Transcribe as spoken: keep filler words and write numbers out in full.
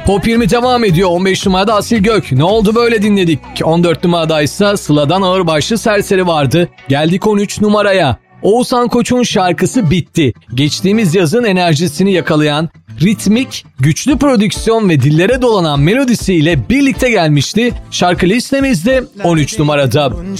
Top yirmi devam ediyor. on beş numarada Asil Gök. Ne oldu böyle dinledik. on dört numarada ise Sıla'dan Ağırbaşlı Serseri vardı. Geldik on üç numaraya. Oğuzhan Koç'un şarkısı Bitti. Geçtiğimiz yazın enerjisini yakalayan, ritmik, güçlü prodüksiyon ve dillere dolanan melodisiyle birlikte gelmişti. Şarkı listemizde on üç numarada.